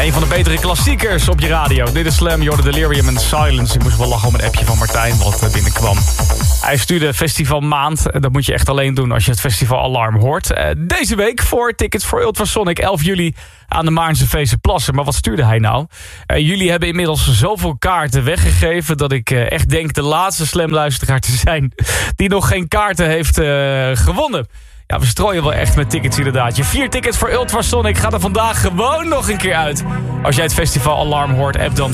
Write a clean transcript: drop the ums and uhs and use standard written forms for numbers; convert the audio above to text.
Een van de betere klassiekers op je radio. Dit is Slam, Jordan Delirium en Silence. Ik moest wel lachen om een appje van Martijn wat binnenkwam. Hij stuurde Festival Maand. Dat moet je echt alleen doen als je het Festival Alarm hoort. Deze week voor tickets voor Ultrasonic 11 juli aan de Maarnse Veese Plassen. Maar wat stuurde hij nou? Jullie hebben inmiddels zoveel kaarten weggegeven dat ik echt denk de laatste Slam-luisteraar te zijn die nog geen kaarten heeft gewonnen. Ja, we strooien wel echt met tickets inderdaad. Je 4 tickets voor Ultrasonic gaat er vandaag gewoon nog een keer uit. Als jij het Festival Alarm hoort, app dan